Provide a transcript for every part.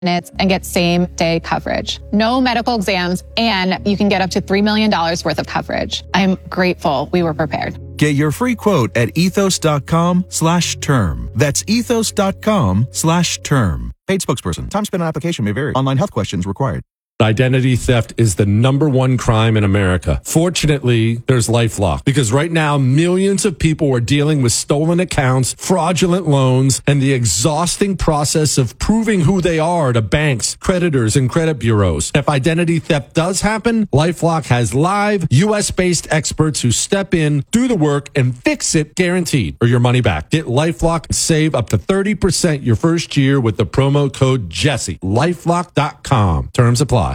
minutes and get same-day coverage. No medical exams, and you can get up to $3 million worth of coverage. I'm grateful we were prepared. Get your free quote at ethos.com/term. That's ethos.com/term. Paid spokesperson. Time spent on application may vary. Online health questions required. Identity theft is the #1 crime in America. Fortunately, there's LifeLock, because right now millions of people are dealing with stolen accounts, fraudulent loans, and the exhausting process of proving who they are to banks, creditors, and credit bureaus. If identity theft does happen, LifeLock has live US-based experts who step in, do the work, and fix it guaranteed, or your money back. Get LifeLock and save up to 30% your first year with the promo code Jesse. LifeLock.com. Terms apply.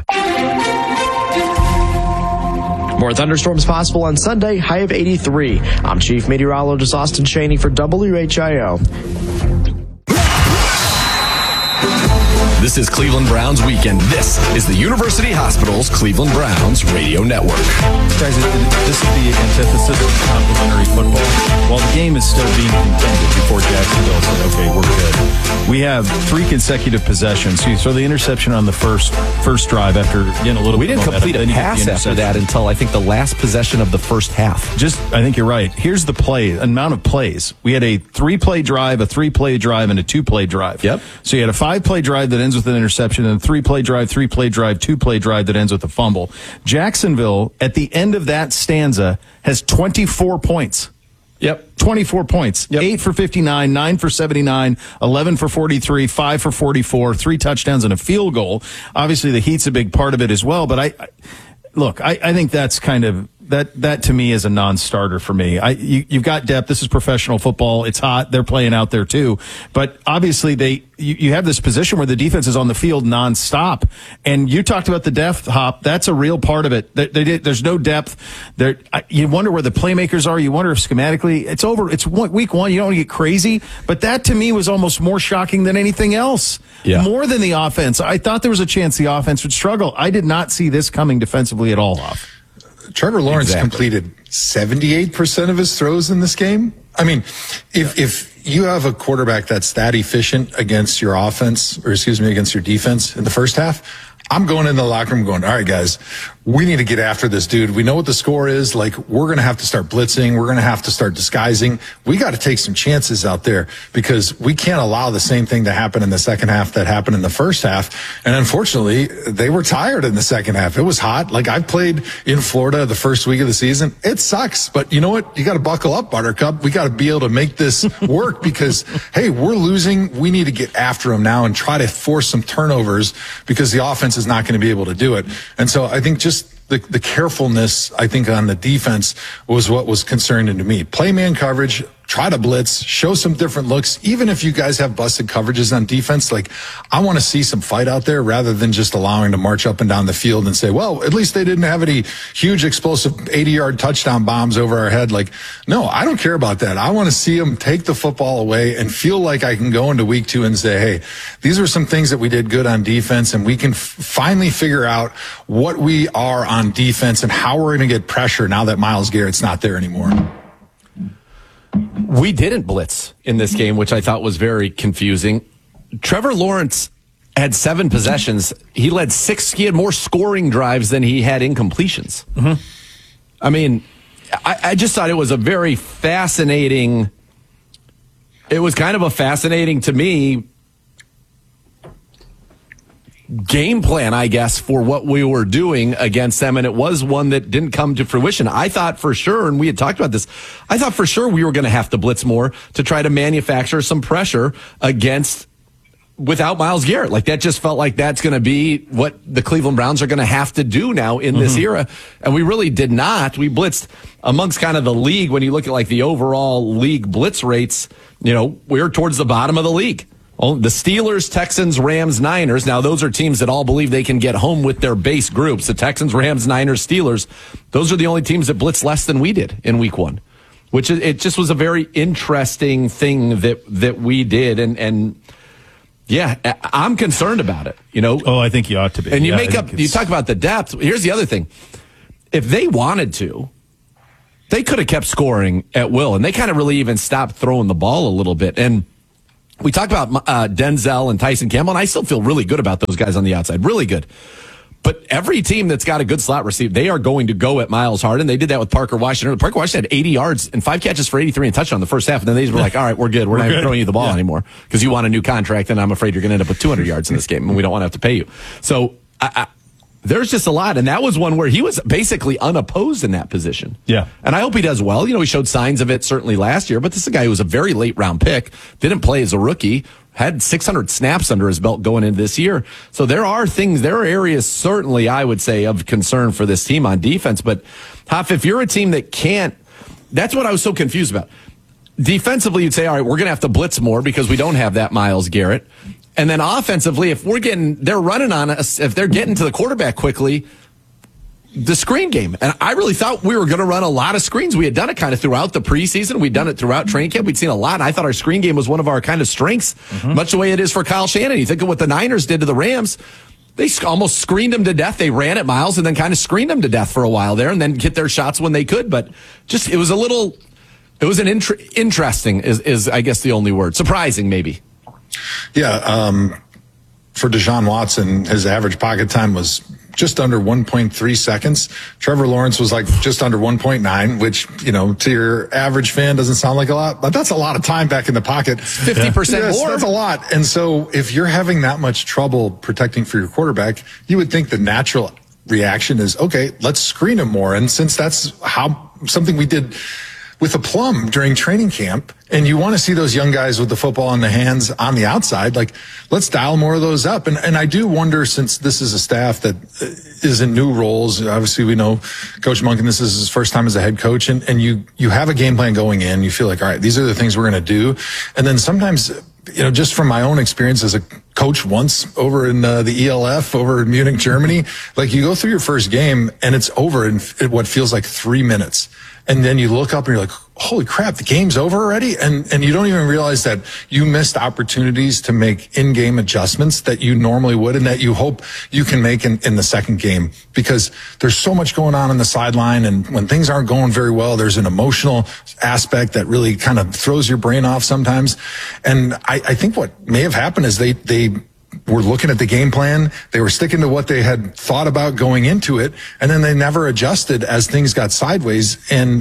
More thunderstorms possible on Sunday, high of 83. I'm Chief Meteorologist Austin Cheney for WHIO. This is Cleveland Browns Weekend. This is the University Hospital's Cleveland Browns Radio Network. Guys, this is the antithesis of complimentary football. While the game is still being contended before Jacksonville said, okay, we're good. We have 3 consecutive possessions. So you throw the interception on the first drive after getting a little We bit didn't complete a pass after that until I think the last possession of the first half. I think you're right. Here's the amount of plays. We had a 3-play drive, a 3-play drive, and a 2-play drive. Yep. So you had a 5-play drive that ends with an interception, and a 3-play drive, 3-play drive, 2-play drive that ends with a fumble. Jacksonville, at the end of that stanza, has 24 points. Yep. 24 points. Yep. 8 for 59, 9 for 79, 11 for 43, 5 for 44, 3 touchdowns and a field goal. Obviously, the heat's a big part of it as well, but I think that's kind of, that to me is a non-starter for me. You've got depth. This is professional football. It's hot. They're playing out there too. But obviously you have this position where the defense is on the field nonstop. And you talked about the depth, Hop. That's a real part of it. There's no depth. You wonder where the playmakers are. You wonder if schematically it's over. It's week 1. You don't want to get crazy. But that to me was almost more shocking than anything else. Yeah. More than the offense. I thought there was a chance the offense would struggle. I did not see this coming defensively at all, Hop. Trevor Lawrence completed 78% of his throws in this game. I mean, if you have a quarterback that's that efficient against your offense, against your defense in the first half, I'm going in the locker room going, all right, guys, we need to get after this dude. We know what the score is. Like, we're going to have to start blitzing. We're going to have to start disguising. We got to take some chances out there because we can't allow the same thing to happen in the second half that happened in the first half. And unfortunately, they were tired in the second half. It was hot. Like, I played in Florida the first week of the season. It sucks. But you know what? You got to buckle up, Buttercup. We got to be able to make this work because, hey, we're losing. We need to get after them now and try to force some turnovers because the offense is not going to be able to do it. And so I think just the carefulness, I think, on the defense was what was concerning to me. Play man coverage, try to blitz, show some different looks. Even if you guys have busted coverages on defense, like, I want to see some fight out there rather than just allowing to march up and down the field and say, well, at least they didn't have any huge explosive 80-yard touchdown bombs over our head. Like, no, I don't care about that. I want to see them take the football away and feel like I can go into week 2 and say, hey, these are some things that we did good on defense, and we can finally figure out what we are on defense and how we're going to get pressure now that Myles Garrett's not there anymore. We didn't blitz in this game, which I thought was very confusing. Trevor Lawrence had 7 possessions. He led 6. He had more scoring drives than he had incompletions. Mm-hmm. I mean, I just thought it was a very fascinating. It was kind of a fascinating, to me, game plan, I guess, for what we were doing against them, and it was one that didn't come to fruition. I thought for sure, and we had talked about this, I thought for sure we were going to have to blitz more to try to manufacture some pressure without Myles Garrett. Like, that just felt like that's going to be what the Cleveland Browns are going to have to do now in this era, and we really did not. We blitzed amongst kind of the league. When you look at like the overall league blitz rates, we're towards the bottom of the league. The Steelers, Texans, Rams, Niners. Now, those are teams that all believe they can get home with their base groups. The Texans, Rams, Niners, Steelers. Those are the only teams that blitz less than we did in week 1, which it just was a very interesting thing that we did. And yeah, I'm concerned about it, Oh, I think you ought to be. And you you talk about the depth. Here's the other thing. If they wanted to, they could have kept scoring at will, and they kind of really even stopped throwing the ball a little bit. And we talked about Denzel and Tyson Campbell, and I still feel really good about those guys on the outside. Really good. But every team that's got a good slot receiver, they are going to go at Miles Harden. They did that with Parker Washington. Parker Washington had 80 yards and 5 catches for 83 and a touchdown in the first half. And then they were like, all right, we're good. We're not throwing you the ball anymore because you want a new contract, and I'm afraid you're going to end up with 200 yards in this game, and we don't want to have to pay you. So there's just a lot. And that was one where he was basically unopposed in that position. Yeah. And I hope he does well. You know, he showed signs of it certainly last year, but this is a guy who was a very late round pick, didn't play as a rookie, had 600 snaps under his belt going into this year. So there are areas certainly, I would say, of concern for this team on defense. But Hoff, if you're a team that can't, that's what I was so confused about. Defensively, you'd say, all right, we're going to have to blitz more because we don't have that Myles Garrett. And then offensively, if they're running on us, if they're getting to the quarterback quickly, the screen game. And I really thought we were going to run a lot of screens. We had done it kind of throughout the preseason. We'd done it throughout training camp. We'd seen a lot. I thought our screen game was one of our kind of strengths, much the way it is for Kyle Shanahan. You think of what the Niners did to the Rams. They almost screened them to death. They ran at Miles and then kind of screened them to death for a while there and then get their shots when they could. But just, it was interesting is I guess the only word. Surprising, maybe. Yeah. For Deshaun Watson, his average pocket time was just under 1.3 seconds. Trevor Lawrence was like just under 1.9, which, you know, to your average fan doesn't sound like a lot, but that's a lot of time back in the pocket. 50% more. That's a lot. And so if you're having that much trouble protecting for your quarterback, you would think the natural reaction is, okay, let's screen him more. And since that's something we did with a plum during training camp, and you want to see those young guys with the football in the hands on the outside, like, let's dial more of those up. And I do wonder, since this is a staff that is in new roles, obviously we know Coach Monken, this is his first time as a head coach, and you have a game plan going in, you feel like, all right, these are the things we're going to do. And then sometimes, you know, just from my own experience as a coach once over in the ELF over in Munich, Germany, like, you go through your first game and it's over in what feels like 3 minutes. And then you look up and you're like, holy crap, the game's over already? And you don't even realize that you missed opportunities to make in-game adjustments that you normally would and that you hope you can make in the second game, because there's so much going on the sideline. And when things aren't going very well, there's an emotional aspect that really kind of throws your brain off sometimes. And I think what may have happened is they were looking at the game plan. They were sticking to what they had thought about going into it. And then they never adjusted as things got sideways. And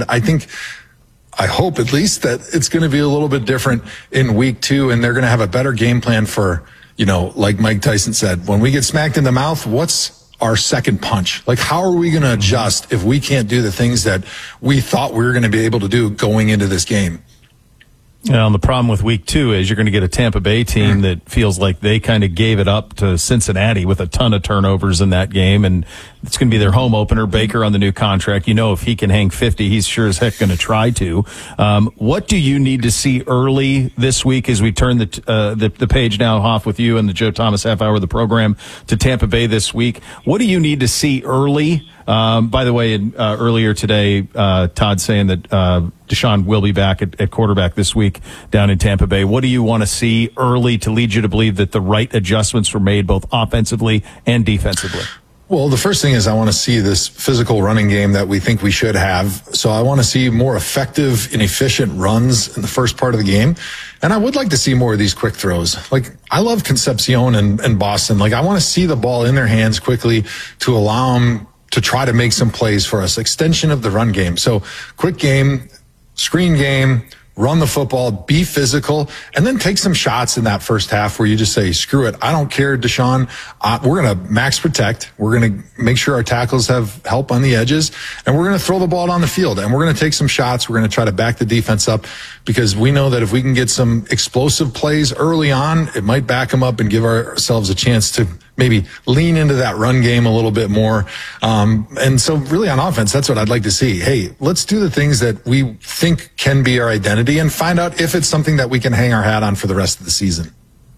I hope at least that it's going to be a little bit different in week 2. And they're going to have a better game plan for, you know, like Mike Tyson said, when we get smacked in the mouth, what's our second punch? Like, how are we going to adjust if we can't do the things that we thought we were going to be able to do going into this game? And the problem with week 2 is you're going to get a Tampa Bay team that feels like they kind of gave it up to Cincinnati with a ton of turnovers in that game. And it's going to be their home opener. Baker on the new contract. You know, if he can hang 50, he's sure as heck going to try to. What do you need to see early this week as we turn the page now, Hoff, with you and the Joe Thomas half hour of the program to Tampa Bay this week? What do you need to see early? By the way, earlier today, Todd saying that Deshaun will be back at quarterback this week down in Tampa Bay. What do you want to see early to lead you to believe that the right adjustments were made both offensively and defensively? Well, the first thing is I want to see this physical running game that we think we should have. So I want to see more effective and efficient runs in the first part of the game. And I would like to see more of these quick throws. Like, I love Concepcion and Boston. Like, I want to see the ball in their hands quickly to allow them to try to make some plays for us. Extension of the run game. So quick game, screen game, run the football, be physical, and then take some shots in that first half where you just say, screw it, I don't care, Deshaun. We're going to max protect. We're going to make sure our tackles have help on the edges, and we're going to throw the ball down the field, and we're going to take some shots. We're going to try to back the defense up, because we know that if we can get some explosive plays early on, it might back them up and give ourselves a chance to maybe lean into that run game a little bit more. And so really on offense, that's what I'd like to see. Hey, let's do the things that we think can be our identity and find out if it's something that we can hang our hat on for the rest of the season.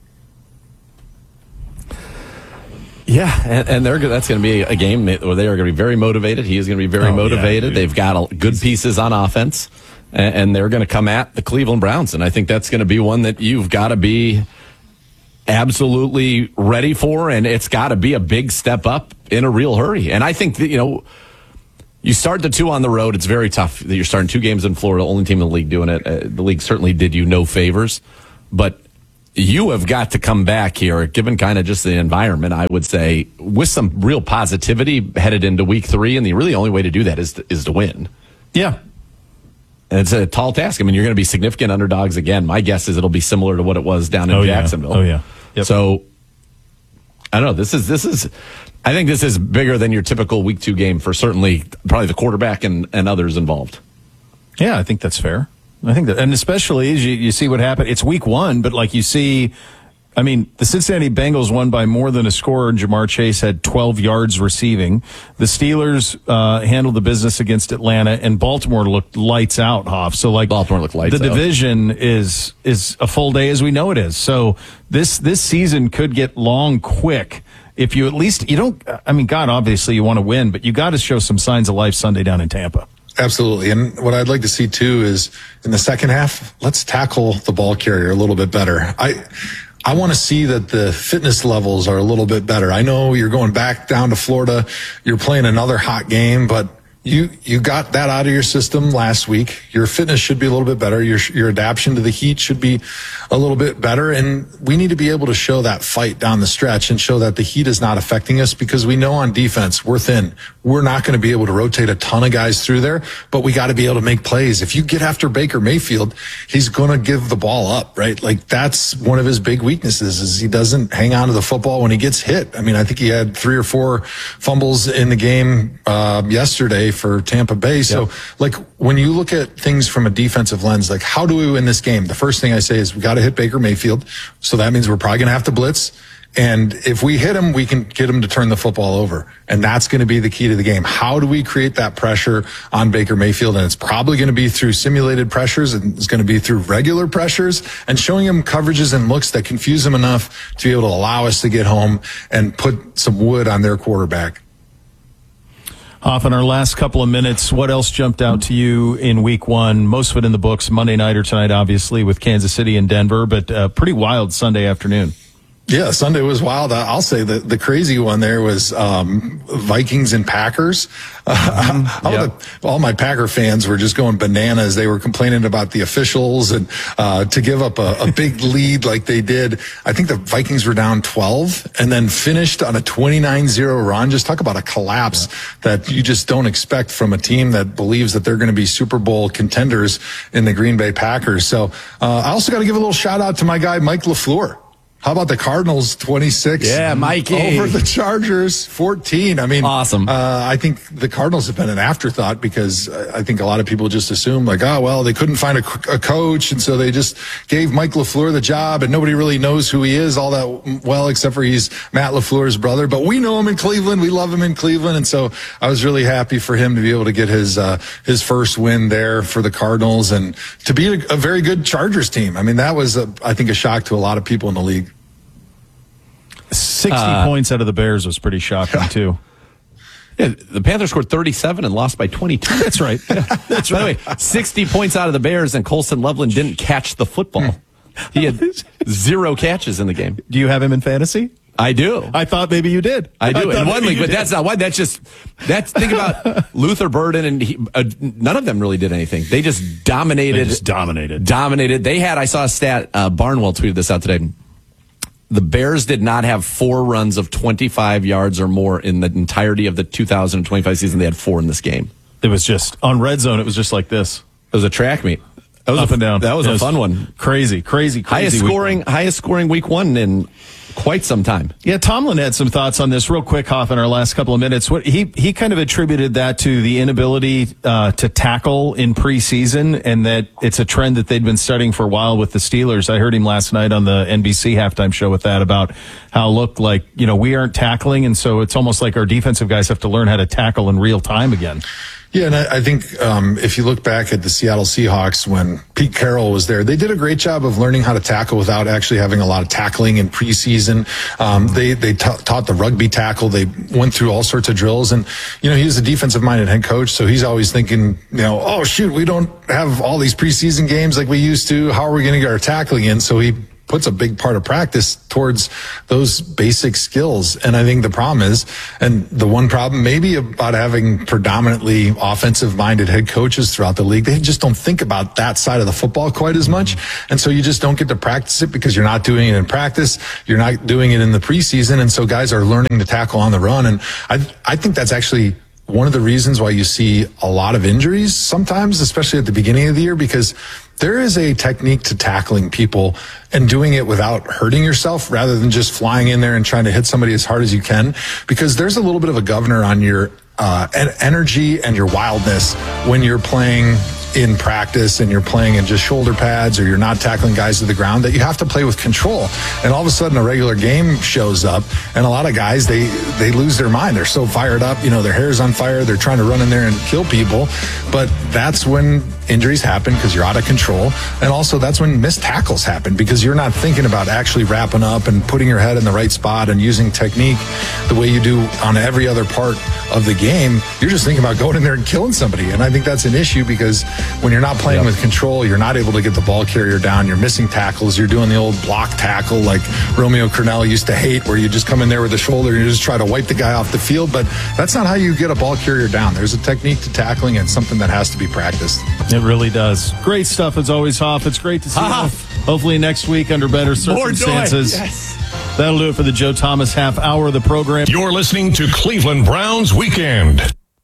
Yeah, and that's going to be a game where they are going to be very motivated. He is going to be very motivated. Yeah, they've got good pieces on offense, and they're going to come at the Cleveland Browns. And I think that's going to be one that you've got to be absolutely ready for, and it's got to be a big step up in a real hurry. And I think that, you know, you start the 2 on the road, it's very tough. You're starting 2 games in Florida, only team in the league doing it. The league certainly did you no favors, but you have got to come back here, given kind of just the environment, I would say, with some real positivity headed into week 3. And the really only way to do that is to win. Yeah. And it's a tall task. I mean, you're going to be significant underdogs again. My guess is it'll be similar to what it was down in Jacksonville. Oh, yeah. Yep. So, I don't know. This is. I think this is bigger than your typical week 2 game for certainly probably the quarterback and others involved. Yeah, I think that's fair. I think that, and especially as you see what happened. It's week 1, but like you see, I mean, the Cincinnati Bengals won by more than a score, and Jamar Chase had 12 yards receiving. The Steelers handled the business against Atlanta, and Baltimore looked lights out, Hoff. So, like, Baltimore looked lights out. The division is a full day as we know it is. So this season could get long quick if you at least, you don't, I mean, God, obviously you want to win, but you got to show some signs of life Sunday down in Tampa. Absolutely. And what I'd like to see too is in the second half, let's tackle the ball carrier a little bit better. I want to see that the fitness levels are a little bit better. I know you're going back down to Florida. You're playing another hot game, but you got that out of your system last week. Your fitness should be a little bit better. Your adaptation to the heat should be a little bit better. And we need to be able to show that fight down the stretch and show that the heat is not affecting us, because we know on defense we're thin. We're not going to be able to rotate a ton of guys through there, but we got to be able to make plays. If you get after Baker Mayfield, he's going to give the ball up, right? Like, that's one of his big weaknesses, is he doesn't hang on to the football when he gets hit. I mean, I think he had 3 or 4 fumbles in the game yesterday for Tampa Bay. So, like, when you look at things from a defensive lens, like, how do we win this game? The first thing I say is we got to hit Baker Mayfield. So that means we're probably going to have to blitz. And if we hit him, we can get him to turn the football over. And that's going to be the key to the game. How do we create that pressure on Baker Mayfield? And it's probably going to be through simulated pressures, and it's going to be through regular pressures, and showing him coverages and looks that confuse him enough to be able to allow us to get home and put some wood on their quarterback. Off in our last couple of minutes, what else jumped out to you in week 1? Most of it in the books Monday night or tonight, obviously, with Kansas City and Denver, but pretty wild Sunday afternoon. Yeah, Sunday was wild. I'll say the crazy one there was Vikings and Packers. All my Packer fans were just going bananas. They were complaining about the officials, and to give up a big lead like they did. I think the Vikings were down 12 and then finished on a 29-0 run. Just talk about a collapse that you just don't expect from a team that believes that they're going to be Super Bowl contenders in the Green Bay Packers. So I also got to give a little shout out to my guy, Mike LaFleur. How about the Cardinals 26? Yeah, Mikey. Over the Chargers 14. I mean, awesome. I think the Cardinals have been an afterthought, because I think a lot of people just assume, like, oh, well, they couldn't find a coach, and so they just gave Mike LaFleur the job, and nobody really knows who he is all that well, except for he's Matt LaFleur's brother. But we know him in Cleveland. We love him in Cleveland. And so I was really happy for him to be able to get his first win there for the Cardinals, and to be a very good Chargers team. I mean, that was, I think, a shock to a lot of people in the league. 60 points out of the Bears was pretty shocking, too. Yeah, the Panthers scored 37 and lost by 22. That's right. That's By the way, 60 points out of the Bears, and Colson Loveland didn't catch the football. He had 0 catches in the game. Do you have him in fantasy? I do. I thought maybe you did. I do. In one league, but that's not why. Think about Luther Burden, and none of them really did anything. They just dominated. Dominated. They had, I saw a stat, Barnwell tweeted this out today. The Bears did not have 4 runs of 25 yards or more in the entirety of the 2025 season. They had 4 in this game. It was just, on red zone, it was just like this. It was a track meet. That was up and down. That was a fun one. Crazy. Highest scoring week 1 in quite some time. Yeah, Tomlin had some thoughts on this real quick, Hoff, in our last couple of minutes. What he kind of attributed that to the inability to tackle in preseason, and that it's a trend that they'd been studying for a while with the Steelers. I heard him last night on the NBC halftime show with that, about how, look, like, we aren't tackling, and so it's almost like our defensive guys have to learn how to tackle in real time again. Yeah, and I think if you look back at the Seattle Seahawks when Pete Carroll was there, they did a great job of learning how to tackle without actually having a lot of tackling in preseason. They taught the rugby tackle. They went through all sorts of drills, and he's a defensive-minded head coach, so he's always thinking, oh shoot, we don't have all these preseason games like we used to. How are we going to get our tackling in? So he puts a big part of practice towards those basic skills. And I think the problem is, and the one problem maybe about having predominantly offensive minded head coaches throughout the league, they just don't think about that side of the football quite as much. And so you just don't get to practice it because you're not doing it in practice. You're not doing it in the preseason. And so guys are learning to tackle on the run. And I think that's actually one of the reasons why you see a lot of injuries sometimes, especially at the beginning of the year, because there is a technique to tackling people and doing it without hurting yourself rather than just flying in there and trying to hit somebody as hard as you can, because there's a little bit of a governor on your energy and your wildness when you're playing in practice and you're playing in just shoulder pads or you're not tackling guys to the ground, that you have to play with control. And all of a sudden a regular game shows up and a lot of guys, they lose their mind. They're so fired up, their hair's on fire. They're trying to run in there and kill people. But that's when injuries happen because you're out of control. And also that's when missed tackles happen because you're not thinking about actually wrapping up and putting your head in the right spot and using technique the way you do on every other part of the game. You're just thinking about going in there and killing somebody. And I think that's an issue because when you're not playing with control, you're not able to get the ball carrier down. You're missing tackles. You're doing the old block tackle like Romeo Crennel used to hate, where you just come in there with the shoulder and you just try to wipe the guy off the field. But that's not how you get a ball carrier down. There's a technique to tackling and something that has to be practiced. It really does. Great stuff as always, Hoff. It's great to see you. Hopefully next week under better circumstances. Yes. That'll do it for the Joe Thomas half hour of the program. You're listening to Cleveland Browns Weekend.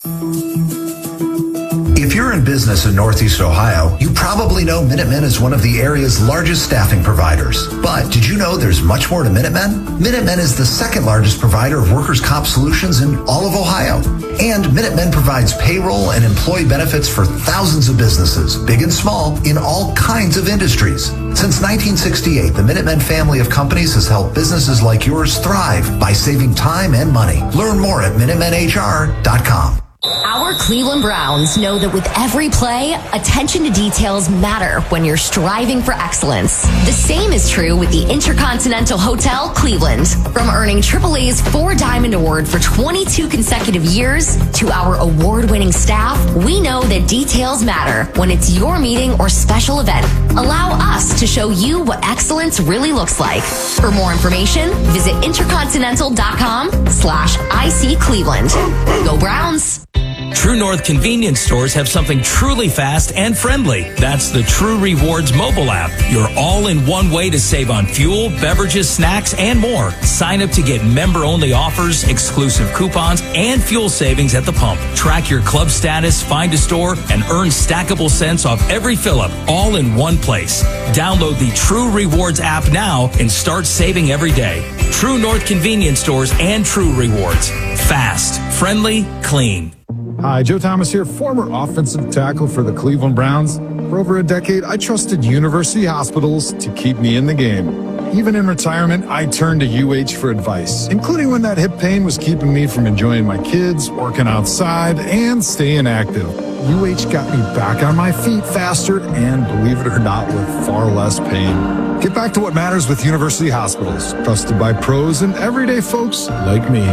If you're in business in Northeast Ohio, you probably know Minutemen is one of the area's largest staffing providers. But did you know there's much more to Minutemen? Minutemen is the second largest provider of workers' comp solutions in all of Ohio. And Minutemen provides payroll and employee benefits for thousands of businesses, big and small, in all kinds of industries. Since 1968, the Minutemen family of companies has helped businesses like yours thrive by saving time and money. Learn more at MinutemenHR.com. Our Cleveland Browns know that with every play, attention to details matter when you're striving for excellence. The same is true with the Intercontinental Hotel Cleveland. From earning AAA's 4-Diamond Award for 22 consecutive years to our award-winning staff, we know that details matter when it's your meeting or special event. Allow us to show you what excellence really looks like. For more information, visit intercontinental.com/IC Cleveland. Go Browns! True North convenience stores have something truly fast and friendly. That's the True Rewards mobile app. Your all-in-one way to save on fuel, beverages, snacks, and more. Sign up to get member-only offers, exclusive coupons, and fuel savings at the pump. Track your club status, find a store, and earn stackable cents off every fill-up, all in one place. Download the True Rewards app now and start saving every day. True North convenience stores and True Rewards. Fast, friendly, clean. Hi, Joe Thomas here, former offensive tackle for the Cleveland Browns. For over a decade, I trusted university hospitals to keep me in the game. Even in retirement, I turned to UH for advice, including when that hip pain was keeping me from enjoying my kids, working outside, and staying active. UH got me back on my feet faster and, believe it or not, with far less pain. Get back to what matters with university hospitals, trusted by pros and everyday folks like me.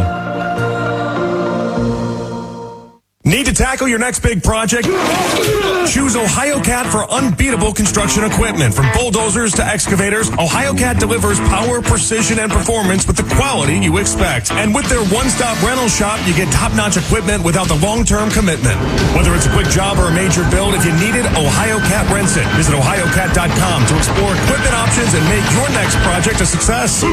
Need to tackle your next big project? Choose OhioCat for unbeatable construction equipment. From bulldozers to excavators, OhioCat delivers power, precision, and performance with the quality you expect. And with their one-stop rental shop, you get top-notch equipment without the long-term commitment. Whether it's a quick job or a major build, if you need it, OhioCat rents it. Visit OhioCat.com to explore equipment options and make your next project a success.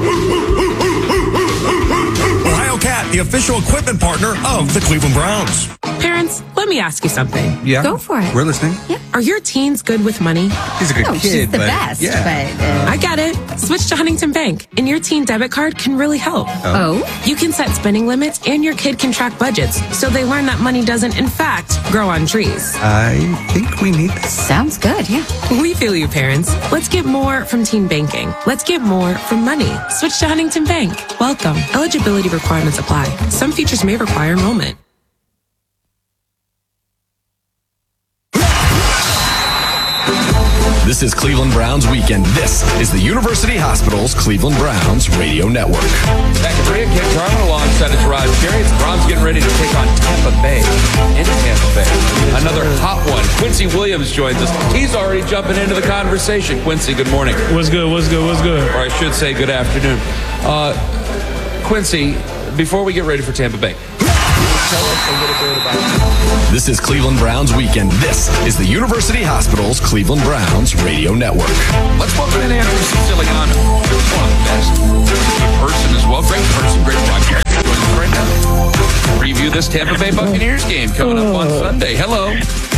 OhioCat, the official equipment partner of the Cleveland Browns. Parents, let me ask you something. Yeah. Go for it. We're listening. Yeah. Are your teens good with money? He's a good kid, she's the but best, yeah. but I get it. Switch to Huntington Bank, and your teen debit card can really help. Oh? You can set spending limits, and your kid can track budgets, so they learn that money doesn't, in fact, grow on trees. I think we need this. Sounds good, yeah. We feel you, parents. Let's get more from teen banking. Let's get more from money. Switch to Huntington Bank. Welcome. Eligibility requirements apply. Some features may require enrollment. This is Cleveland Browns Weekend. This is the University Hospital's Cleveland Browns Radio Network. Back at 3, Kit Carmen alongside alongside of Gerard Cherry. The Browns getting ready to take on Tampa Bay in Tampa Bay. Another hot one. Quincy Williams joins us. He's already jumping into the conversation. Quincy, good morning. What's good? Or I should say good afternoon. Quincy, before we get ready for Tampa Bay, tell us a little bit about... This is Cleveland Browns Weekend. This is the University Hospital's Cleveland Browns Radio Network. Let's welcome in Andrew Siciliano. One of the best. Good person as well. Great person. Great podcast. Joining us right now. Preview this Tampa Bay Buccaneers game coming up on Sunday. Hello.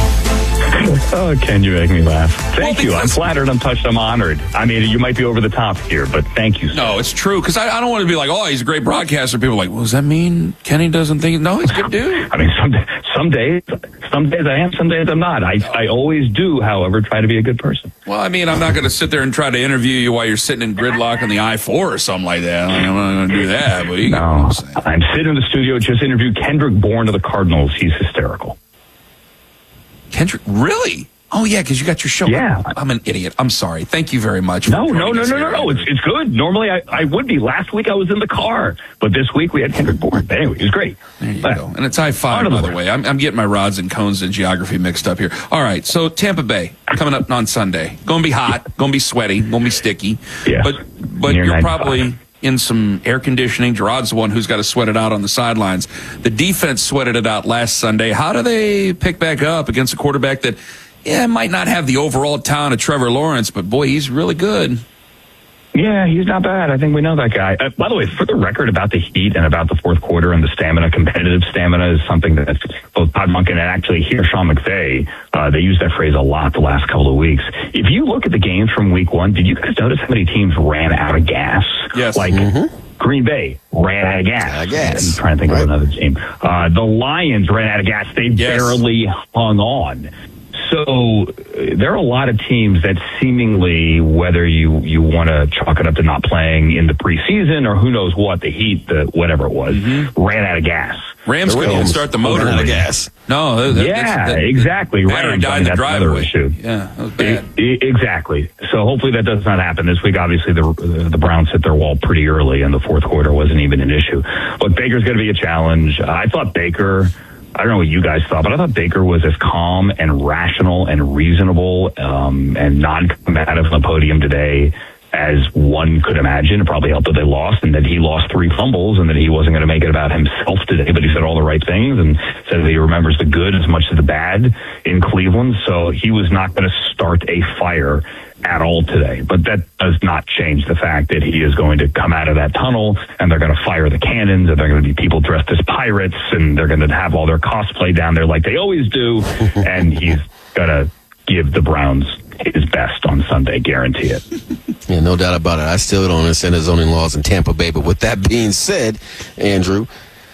Oh, Ken, you make me laugh. Thank you. I'm flattered. I'm touched. I'm honored. I mean, you might be over the top here, but thank you, sir. No, it's true, because I don't want to be like, oh, he's a great broadcaster. People are like, well, does that mean Kenny doesn't think... No, he's a good dude. I mean, some days I am, some days I'm not. I always do, however, try to be a good person. Well, I mean, I'm not going to sit there and try to interview you while you're sitting in gridlock on the I-4 or something like that. I'm not going to do that. But no, I'm sitting in the studio, just interviewed Kendrick Bourne of the Cardinals. He's hysterical. Kendrick, really? Oh, yeah, because you got your show. Yeah. I'm an idiot. I'm sorry. Thank you very much. No. It's good. Normally, I would be. Last week, I was in the car. But this week, we had Kendrick Bourne. But anyway, it was great. There you go. And it's I-5, by the way. I'm getting my rods and cones and geography mixed up here. All right, so Tampa Bay, coming up on Sunday. Going to be hot, going to be sweaty, going to be sticky. Yeah. But you're probably in some air conditioning. Gerard's the one who's got to sweat it out on the sidelines. The defense sweated it out last Sunday. How do they pick back up against a quarterback that, might not have the overall talent of Trevor Lawrence, but boy, he's really good. Yeah, he's not bad. I think we know that guy. By the way, for the record about the heat and about the fourth quarter and the stamina, competitive stamina is something that both Todd Monken and actually here Sean McVay, they use that phrase a lot the last couple of weeks. If you look at the games from week one, did you guys notice how many teams ran out of gas? Yes. Green Bay ran out of gas. I'm trying to think of another team. The Lions ran out of gas. They barely hung on. So there are a lot of teams that seemingly, whether you want to chalk it up to not playing in the preseason or who knows what, the heat, whatever it was, ran out of gas. Rams couldn't start the motor out of gas. No. Exactly. Battery died in the driveway. Issue. Yeah, that was bad. Exactly. So hopefully that does not happen this week. Obviously, the Browns hit their wall pretty early, and the fourth quarter wasn't even an issue. Look, Baker's going to be a challenge. I thought Baker... I don't know what you guys thought, but I thought Baker was as calm and rational and reasonable and non-combative on the podium today as one could imagine. It probably helped that they lost and that he lost 3 fumbles and that he wasn't going to make it about himself today, but he said all the right things and said that he remembers the good as much as the bad in Cleveland. So he was not going to start a fire at all today. But that does not change the fact that he is going to come out of that tunnel and they're going to fire the cannons and they're going to be people dressed as pirates and they're going to have all their cosplay down there like they always do. And he's going to give the Browns his best on Sunday, guarantee it. Yeah, no doubt about it. I still don't understand the zoning laws in Tampa Bay. But with that being said, Andrew,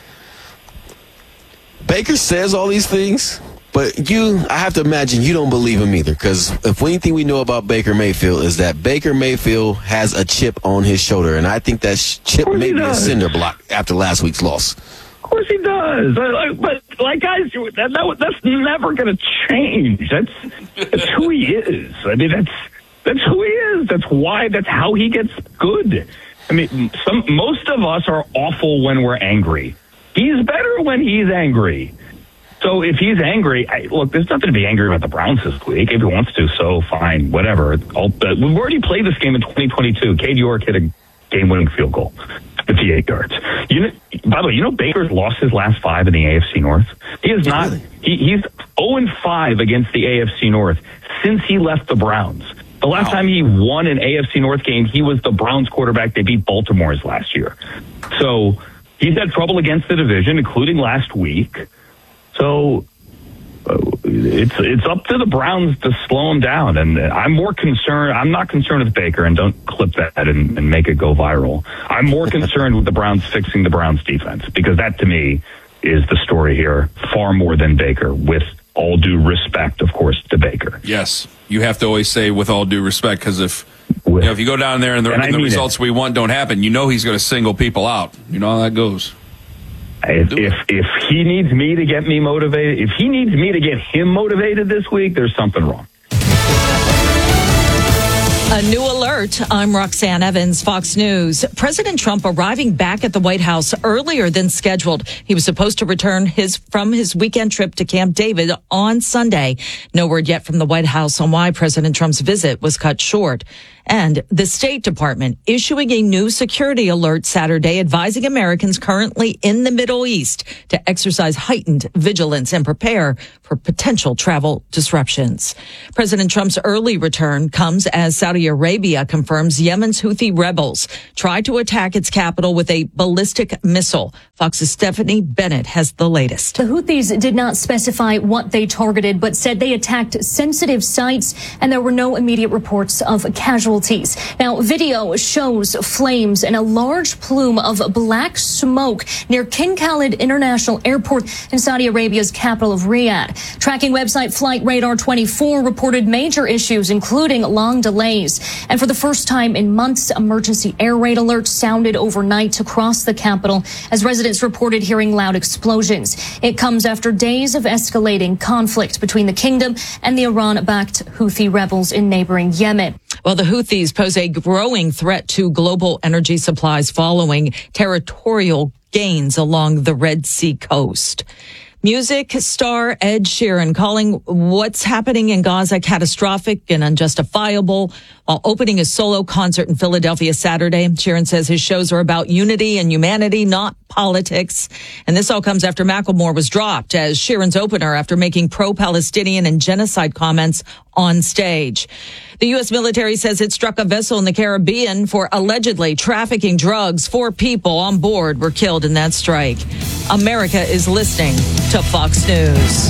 Baker says all these things, but I have to imagine you don't believe him either. Because if anything we know about Baker Mayfield is that Baker Mayfield has a chip on his shoulder. And I think that chip may be a cinder block after last week's loss. Of course he does. But guys, that's never going to change. That's who he is. I mean, that's who he is. That's how he gets good. I mean, most of us are awful when we're angry. He's better when he's angry. So if he's angry, look, there's nothing to be angry about the Browns this week. If he wants to, so fine, whatever. We've already played this game in 2022. Cade York hit a game-winning field goal, 58 yards. By the way, Baker's lost his last 5 in the AFC North. He is not. Really? He's 0-5 against the AFC North since he left the Browns. The last time he won an AFC North game, he was the Browns quarterback. They beat Baltimore's last year. So he's had trouble against the division, including last week. So it's up to the Browns to slow him down. And I'm more concerned. I'm not concerned with Baker, and don't clip that and make it go viral. I'm more concerned with the Browns fixing the Browns defense, because that to me is the story here far more than Baker, with all due respect, of course, to Baker. Yes. You have to always say with all due respect, because if you go down there and the results we want don't happen, he's going to single people out. You know how that goes. If he needs me to get me motivated, if he needs me to get him motivated this week, there's something wrong. A new alert. I'm Roxanne Evans, Fox News. President Trump arriving back at the White House earlier than scheduled. He was supposed to return from his weekend trip to Camp David on Sunday. No word yet from the White House on why President Trump's visit was cut short. And the State Department issuing a new security alert Saturday advising Americans currently in the Middle East to exercise heightened vigilance and prepare for potential travel disruptions. President Trump's early return comes as Saudi Arabia confirms Yemen's Houthi rebels tried to attack its capital with a ballistic missile. Fox's Stephanie Bennett has the latest. The Houthis did not specify what they targeted, but said they attacked sensitive sites and there were no immediate reports of casualties. Now, video shows flames and a large plume of black smoke near King Khalid International Airport in Saudi Arabia's capital of Riyadh. Tracking website Flight Radar 24 reported major issues, including long delays. And for the first time in months, emergency air raid alerts sounded overnight across the capital as residents reported hearing loud explosions. It comes after days of escalating conflict between the kingdom and the Iran-backed Houthi rebels in neighboring Yemen. Well, the Houthis pose a growing threat to global energy supplies following territorial gains along the Red Sea coast. Music star Ed Sheeran calling what's happening in Gaza catastrophic and unjustifiable while opening a solo concert in Philadelphia Saturday. Sheeran says his shows are about unity and humanity, not politics. And this all comes after Macklemore was dropped as Sheeran's opener after making pro-Palestinian and genocide comments on stage. The U.S. military says it struck a vessel in the Caribbean for allegedly trafficking drugs. 4 people on board were killed in that strike. America is listening to Fox News.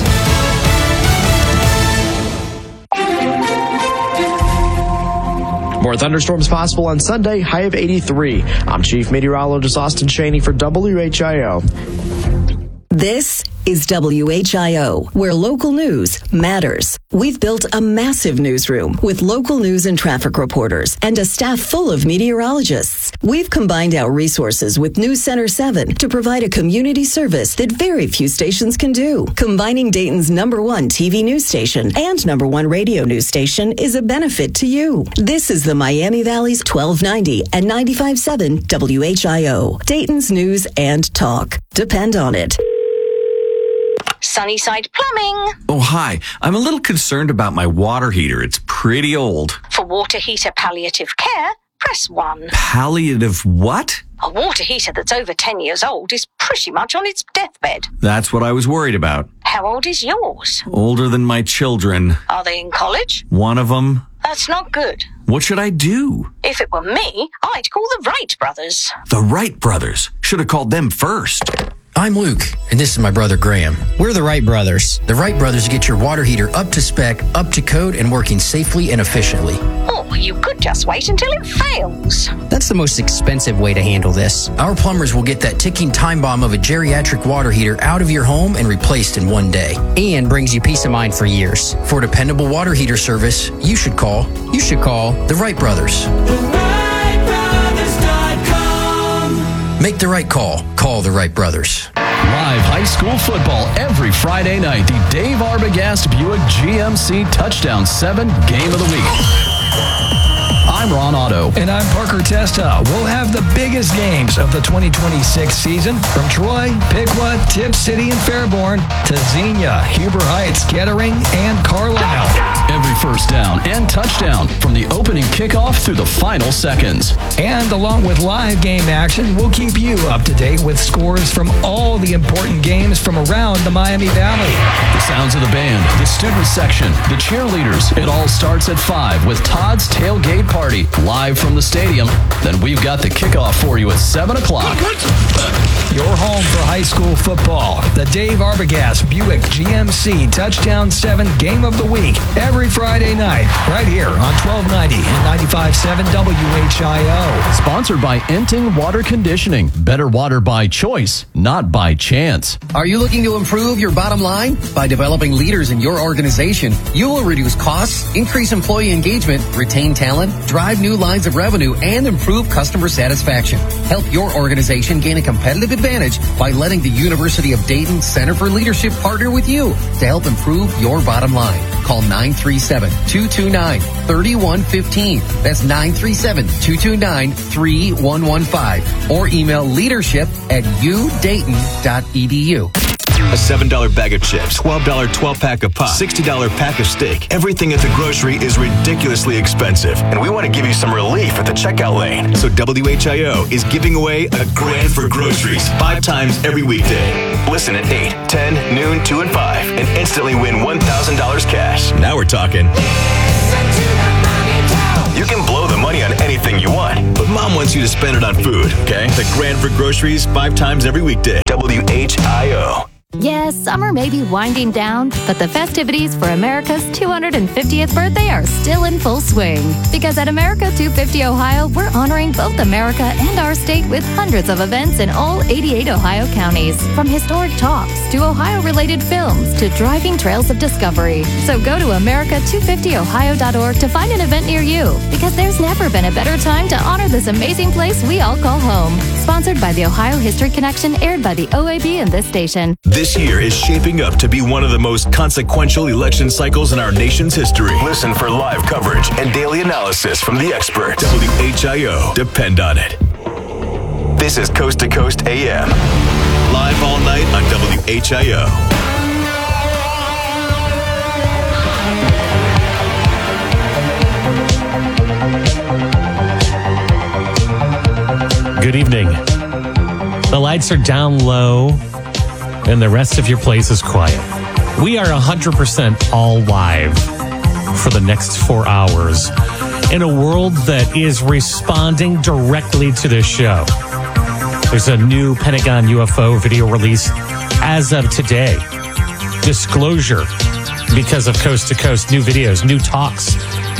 More thunderstorms possible on Sunday, high of 83. I'm Chief Meteorologist Austin Cheney for WHIO. This is WHIO, where local news matters. We've built a massive newsroom with local news and traffic reporters and a staff full of meteorologists. We've combined our resources with News Center 7 to provide a community service that very few stations can do. Combining Dayton's #1 TV news station and #1 radio news station is a benefit to you. This is the Miami Valley's 1290 and 95.7 WHIO, Dayton's news and talk. Depend on it. Sunnyside Plumbing. Oh, hi. I'm a little concerned about my water heater. It's pretty old. For water heater palliative care, press 1. Palliative what? A water heater that's over 10 years old is pretty much on its deathbed. That's what I was worried about. How old is yours? Older than my children. Are they in college? One of them. That's not good. What should I do? If it were me, I'd call the Wright brothers. The Wright brothers. Should have called them first. I'm Luke, and this is my brother Graham. We're the Wright brothers. The Wright brothers get your water heater up to spec, up to code, and working safely and efficiently. Or you could just wait until it fails. That's the most expensive way to handle this. Our plumbers will get that ticking time bomb of a geriatric water heater out of your home and replaced in one day. And brings you peace of mind for years. For dependable water heater service, you should call the Wright brothers. Make the right call. Call the Wright brothers. Live high school football every Friday night. The Dave Arbogast Buick GMC Touchdown 7 Game of the Week. I'm Ron Otto. And I'm Parker Testa. We'll have the biggest games of the 2026 season from Troy, Piqua, Tipp City, and Fairborn to Xenia, Huber Heights, Kettering, and Carlisle. Every first down and touchdown from the opening kickoff through the final seconds. And along with live game action, we'll keep you up to date with scores from all the important games from around the Miami Valley. The sounds of the band, the student section, the cheerleaders. It all starts at 5 with Todd's Tailgate Party live from the stadium. Then we've got the kickoff for you at 7 o'clock. Your home for high school football. The Dave Arbogast Buick GMC Touchdown 7 Game of the Week. Every Friday night, right here on 1290 and 95.7 WHIO. Sponsored by Enting Water Conditioning. Better water by choice, not by chance. Are you looking to improve your bottom line? By developing leaders in your organization, you will reduce costs, increase employee engagement, retain talent, drive new lines of revenue, and improve customer satisfaction. Help your organization gain a competitive advantage by letting the University of Dayton Center for Leadership partner with you to help improve your bottom line. Call 937-229-3115. That's 937-229-3115. Or email leadership@udayton.edu. A $7 bag of chips, $12 12-pack of pop, $60 pack of steak. Everything at the grocery is ridiculously expensive, and we want to give you some relief at the checkout lane. So WHIO is giving away a grand for groceries 5 times every weekday. Listen at 8, 10, noon, 2, and 5, and instantly win $1,000 cash. Now we're talking. You can blow the money on anything you want, but Mom wants you to spend it on food, okay? The grand for groceries 5 times every weekday. WHIO. Yes, summer may be winding down, but the festivities for America's 250th birthday are still in full swing. Because at America 250 Ohio, we're honoring both America and our state with hundreds of events in all 88 Ohio counties. From historic talks to Ohio-related films to driving trails of discovery. So go to America250Ohio.org to find an event near you. Because there's never been a better time to honor this amazing place we all call home. Sponsored by the Ohio History Connection, aired by the OAB and this station. This year is shaping up to be one of the most consequential election cycles in our nation's history. Listen for live coverage and daily analysis from the experts. WHIO. Depend on it. This is Coast to Coast AM. Live all night on WHIO. Good evening. The lights are down low, and the rest of your place is quiet. We are 100% all live for the next 4 hours in a world that is responding directly to this show. There's a new Pentagon UFO video release as of today. Disclosure because of Coast to Coast, new videos, new talks.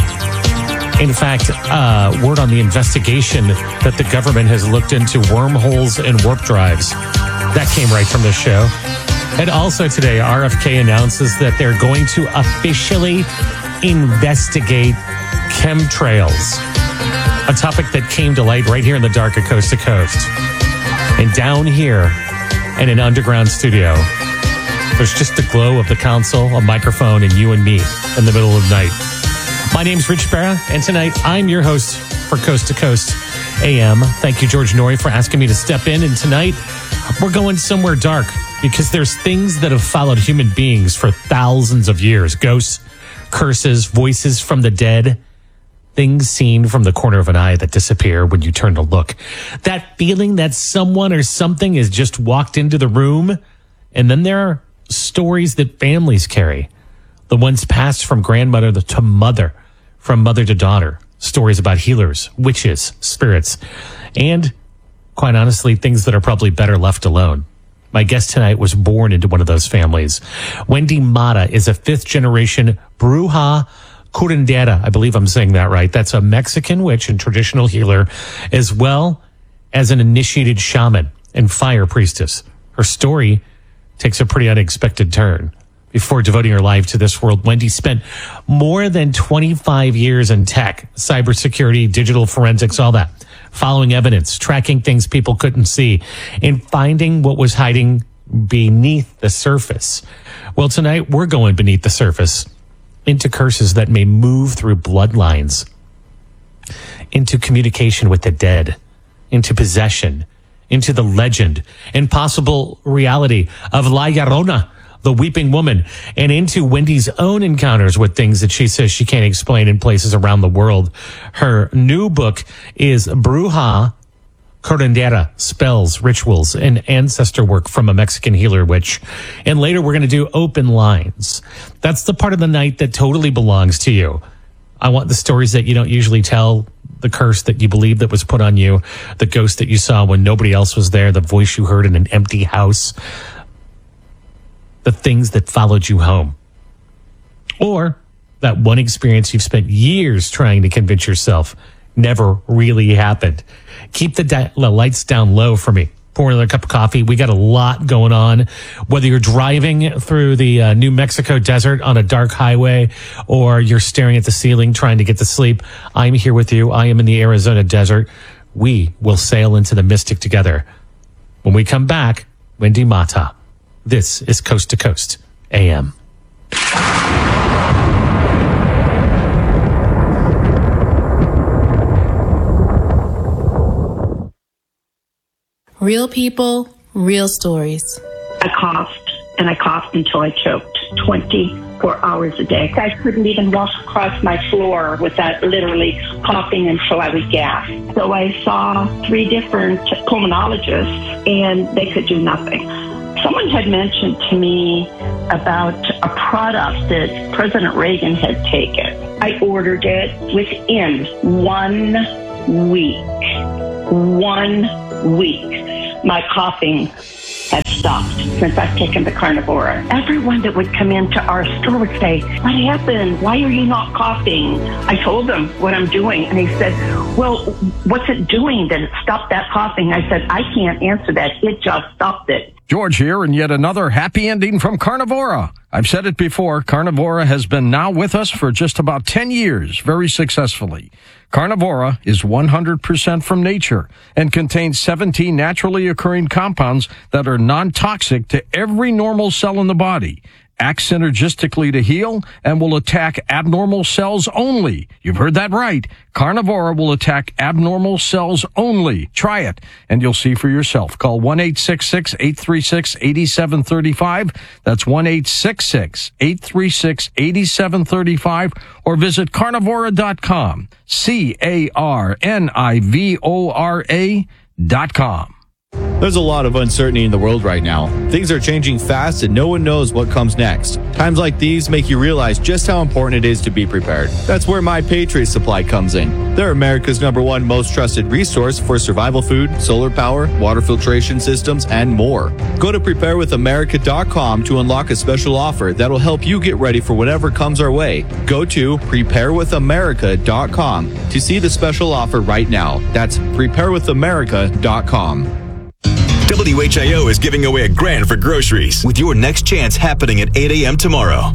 In fact, word on the investigation that the government has looked into wormholes and warp drives. That came right from the show. And also today, RFK announces that they're going to officially investigate chemtrails, a topic that came to light right here in the dark of Coast to Coast. And down here in an underground studio, there's just the glow of the console, a microphone, and you and me in the middle of the night. My name's Rich Barra, and tonight I'm your host for Coast to Coast AM. Thank you, George Norrie, for asking me to step in. And tonight, we're going somewhere dark because there's things that have followed human beings for thousands of years. Ghosts, curses, voices from the dead, things seen from the corner of an eye that disappear when you turn to look. That feeling that someone or something has just walked into the room. And then there are stories that families carry. The ones passed from grandmother to mother, from mother to daughter. Stories about healers, witches, spirits, and quite honestly, things that are probably better left alone. My guest tonight was born into one of those families. Wendy Mata is a 5th-generation Bruja curandera. I believe I'm saying that right. That's a Mexican witch and traditional healer, as well as an initiated shaman and fire priestess. Her story takes a pretty unexpected turn. Before devoting her life to this world, Wendy spent more than 25 years in tech, cybersecurity, digital forensics, all that, following evidence, tracking things people couldn't see, and finding what was hiding beneath the surface. Well, tonight we're going beneath the surface into curses that may move through bloodlines, into communication with the dead, into possession, into the legend and possible reality of La Llorona, the weeping woman, and into Wendy's own encounters with things that she says she can't explain in places around the world. Her new book is Bruja curandera, spells, rituals, and ancestor work from a Mexican healer witch. And later we're going to do open lines. That's the part of the night that totally belongs to you. I want the stories that you don't usually tell, the curse that you believe that was put on you, the ghost that you saw when nobody else was there, the voice you heard in an empty house, the things that followed you home, or that one experience you've spent years trying to convince yourself never really happened. Keep the lights down low for me. pour another cup of coffee. We got a lot going on. Whether you're driving through the New Mexico desert on a dark highway or you're staring at the ceiling trying to get to sleep, I'm here with you. I am in the Arizona desert. We will sail into the mystic together. When we come back, Wendy Mata. This is Coast to Coast AM. Real people, real stories. I coughed until I choked 24 hours a day. I couldn't even walk across my floor without literally coughing until I would gasp. So I saw 3 different pulmonologists, and they could do nothing. Someone had mentioned to me about a product that President Reagan had taken. I ordered it within 1 week. 1 week. My coughing had stopped since I've taken the Carnivora. Everyone that would come into our store would say, "What happened? Why are you not coughing?" I told them what I'm doing, and he said, "Well, what's it doing that it stopped that coughing?" I said, "I can't answer that. It just stopped it." George here, and yet another happy ending from Carnivora. I've said it before, Carnivora has been now with us for just about 10 years, very successfully. Carnivora is 100% from nature and contains 17 naturally occurring compounds that are non-toxic to every normal cell in the body, act synergistically to heal, and will attack abnormal cells only. You've heard that right. Carnivora will attack abnormal cells only. Try it, and you'll see for yourself. Call 1-866-836-8735. That's 1-866-836-8735, or visit carnivora.com. CARNIVORA.com. There's a lot of uncertainty in the world right now. Things are changing fast and no one knows what comes next. Times like these make you realize just how important it is to be prepared. That's where My Patriot Supply comes in. They're America's #1 most trusted resource for survival food, solar power, water filtration systems, and more. Go to preparewithamerica.com to unlock a special offer that'll help you get ready for whatever comes our way. Go to preparewithamerica.com to see the special offer right now. That's preparewithamerica.com. WHIO is giving away $1,000 for groceries with your next chance happening at 8 a.m. tomorrow.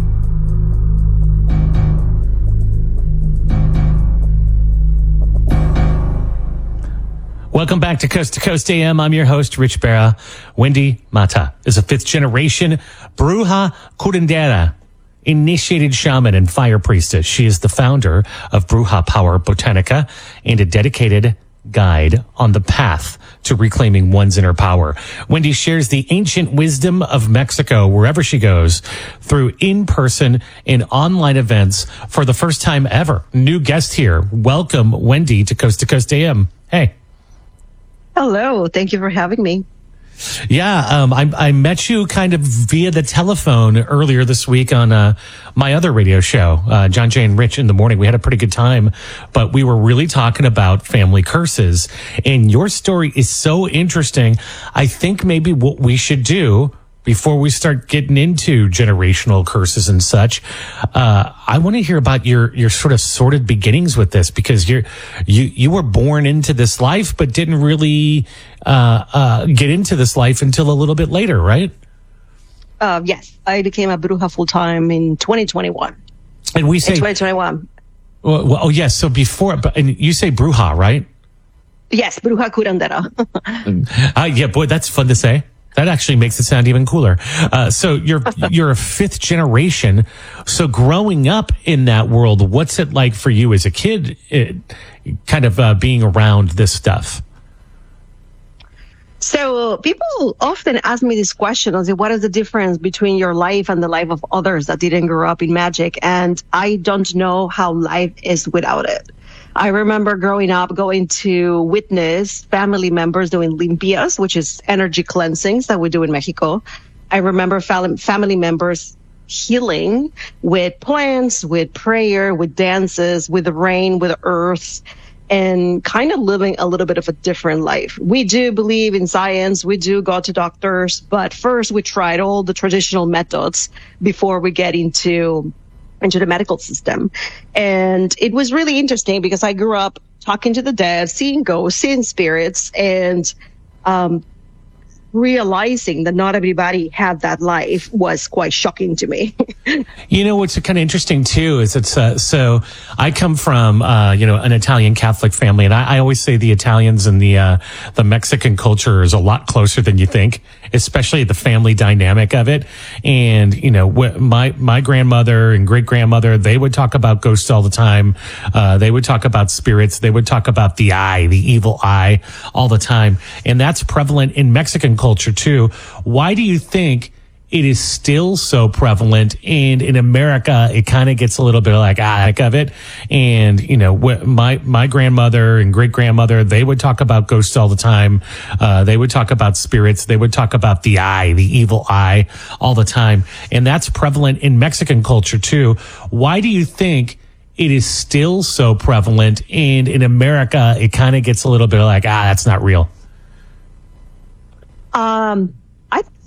Welcome back to Coast AM. I'm your host, Rich Berra. Wendy Mata is a 5th-generation Bruja Curandera, initiated shaman and fire priestess. She is the founder of Bruja Power Botanica and a dedicated guide on the path to reclaiming one's inner power. Wendy shares the ancient wisdom of Mexico wherever she goes through in-person and online events for the first time ever. New guest here. Welcome, Wendy, to Coast AM. Hey. Hello. Thank you for having me. Yeah, I met you kind of via the telephone earlier this week on my other radio show, John Jay and Rich in the Morning. We had a pretty good time, but we were really talking about family curses. And your story is so interesting. I think maybe what we should do before we start getting into generational curses and such, I want to hear about your sort of sordid beginnings with this, because you were born into this life, but didn't really get into this life until a little bit later, right? Yes, I became a bruja full time in 2021. And we say 2021. Well, oh yes. So before, and you say bruja, right? Yes, bruja curandera. Yeah, boy, that's fun to say. That actually makes it sound even cooler. So you're a 5th generation. So growing up in that world, what's it like for you as a kid, kind of being around this stuff? So people often ask me this question. I say, what is the difference between your life and the life of others that didn't grow up in magic? And I don't know how life is without it. I remember growing up going to witness family members doing limpias, which is energy cleansings that we do in Mexico. I remember family members healing with plants, with prayer, with dances, with the rain, with the earth, and kind of living a little bit of a different life. We do believe in science. We do go to doctors, but first we tried all the traditional methods before we get into the medical system. And it was really interesting because I grew up talking to the dead, seeing ghosts, seeing spirits. And realizing that not everybody had that life was quite shocking to me. You know, what's kind of interesting too is it's so I come from an Italian Catholic family, and I always say the Italians and the Mexican culture is a lot closer than you think, especially the family dynamic of it. And you know, my grandmother and great grandmother, they would talk about ghosts all the time. They would talk about spirits. They would talk about the evil eye, all the time, and that's prevalent in Mexican culture too. Why do you think it is still so prevalent, and in America it kind of gets a little bit like heck of it? And you know, my grandmother and great grandmother, they would talk about ghosts all the time. They would talk about spirits. They would talk about the evil eye, all the time, and that's prevalent in Mexican culture too. Why do you think it is still so prevalent, and in America it kind of gets a little bit like that's not real?